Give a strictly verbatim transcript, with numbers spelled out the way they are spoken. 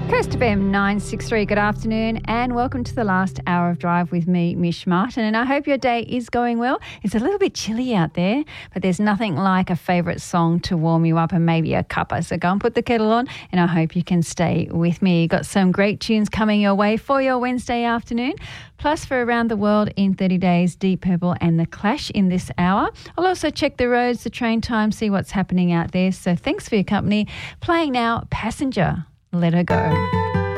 Coast F M nine six three, good afternoon and welcome to the last hour of Drive with me, Mish Martin, and I hope your day is going well. It's a little bit chilly out there, but there's nothing like a favourite song to warm you up and maybe a cuppa. So go and put the kettle on and I hope you can stay with me. Got some great tunes coming your way for your Wednesday afternoon. Plus for Around the World in thirty days, Deep Purple and The Clash in this hour. I'll also check the roads, the train time, see what's happening out there. So thanks for your company. Playing now, Passenger. Let Her Go.